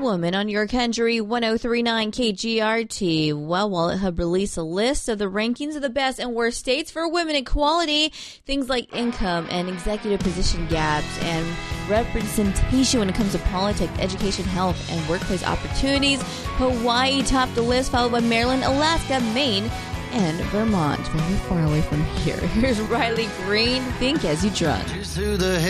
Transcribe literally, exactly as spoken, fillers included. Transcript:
Woman on your country, one oh three point nine K G R T. Well, Wallet Hub released a list of the rankings of the best and worst states for women equality. Things like income and executive position gaps and representation when it comes to politics, education, health, and workplace opportunities. Hawaii topped the list, followed by Maryland, Alaska, Maine, and Vermont. Very far away from here. Here's Riley Green. Think as you drunk.